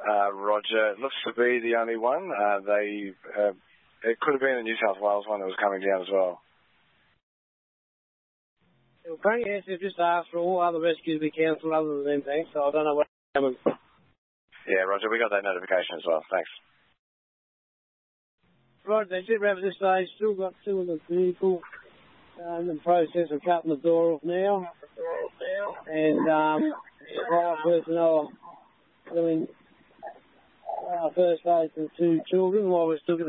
Roger. It looks to be the only one. It could have been a New South Wales one that was coming down as well. Well, Frank has just asked for all other rescues to be cancelled other than them, thanks. So I don't know what happened. Yeah, Roger, we got that notification as well. Thanks. Right, that's it. Wrap at this stage. Still got two of the vehicle in the process of cutting the door off now. And fire personnel are doing first aid to the two children while we're still